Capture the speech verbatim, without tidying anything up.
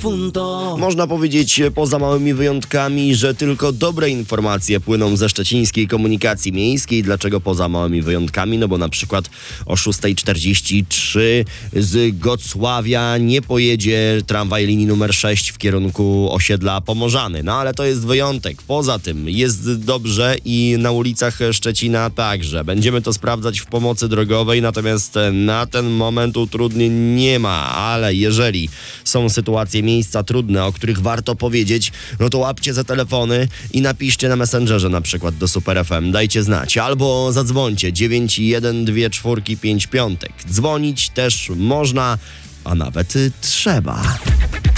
difunto. Można powiedzieć poza małymi wyjątkami, że tylko dobre informacje płyną ze szczecińskiej komunikacji miejskiej. Dlaczego poza małymi wyjątkami? No bo na przykład o szósta czterdzieści trzy z Gocławia nie pojedzie tramwaj linii numer sześć w kierunku osiedla Pomorzany. No ale to jest wyjątek. Poza tym jest dobrze i na ulicach Szczecina także. Będziemy to sprawdzać w pomocy drogowej, natomiast na ten moment utrudnień nie ma, ale jeżeli są sytuacje, miejsca trudne, o których warto powiedzieć, no to łapcie za telefony i napiszcie na Messengerze na przykład do Super F M. Dajcie znać albo zadzwońcie dziewięć jeden dwa cztery pięć piąt. Dzwonić też można, a nawet trzeba.